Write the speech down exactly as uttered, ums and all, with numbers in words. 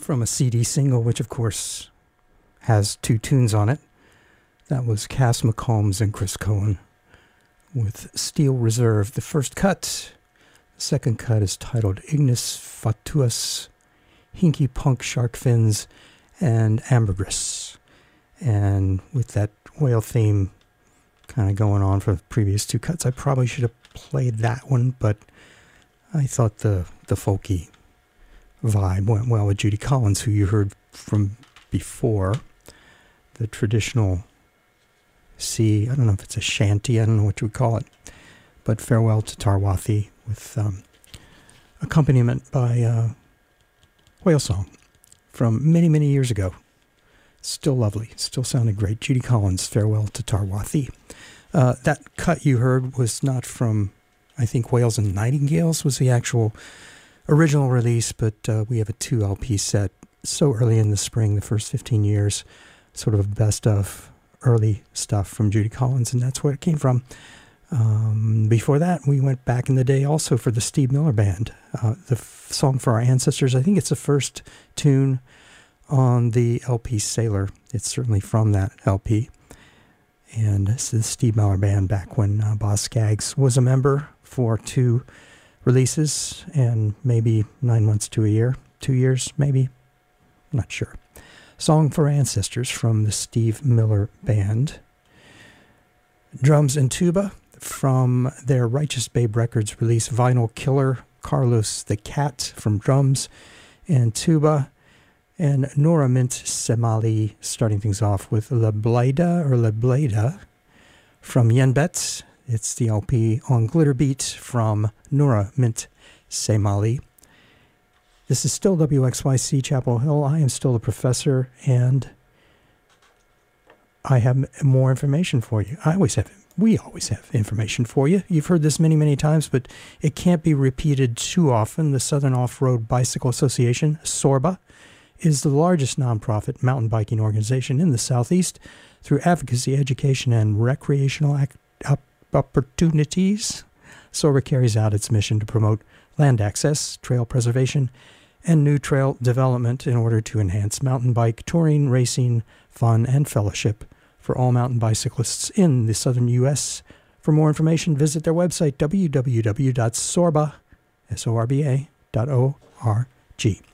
from a C D single, which of course has two tunes on it. That was Cass McCombs and Chris Cohen with Steel Reserve. The first cut, the second cut is titled Ignis Fatuus, Hinky Punk Shark Fins, and Ambergris. And with that whale theme kind of going on for the previous two cuts, I probably should have played that one, but I thought the, the folky vibe went well with Judy Collins, who you heard from before. The traditional sea, I don't know if it's a shanty, I don't know what you would call it, but Farewell to Tarwathie with um, accompaniment by uh, Whale Song from many, many years ago. Still lovely, still sounded great. Judy Collins, Farewell to Tarwathie. Uh, that cut you heard was not from, I think, Whales and Nightingales was the actual original release, but uh, we have a two L P set so early in the spring, the first fifteen years, sort of a best of early stuff from Judy Collins, and that's where it came from. Um, before that, we went back in the day also for the Steve Miller Band. Uh, the f- song For Our Ancestors, I think it's the first tune on the L P Sailor. It's certainly from that L P. And it's the Steve Miller Band back when uh, Boz Scaggs was a member for two releases and maybe nine months to a year. Two years, maybe. I'm not sure. Song for Ancestors from the Steve Miller Band. Drums and tuba from their Righteous Babe Records release, Vinyl Killer, Carlos the Cat from drums and tuba, and Nora Mint Semali starting things off with La Bleda or La Bleda from Yen Betts. It's the L P on Glitter Beat from Nora Mint Semali. This is still W X Y C Chapel Hill. I am still the professor, and I have more information for you. I always have, we always have information for you. You've heard this many, many times, but it can't be repeated too often. The Southern Off-Road Bicycle Association, SORBA, is the largest nonprofit mountain biking organization in the Southeast. Through advocacy, education, and recreational ac- op- opportunities, SORBA carries out its mission to promote land access, trail preservation, and new trail development in order to enhance mountain bike touring, racing, fun, and fellowship for all mountain bicyclists in the southern U S. For more information, visit their website, w w w dot sorba dot org.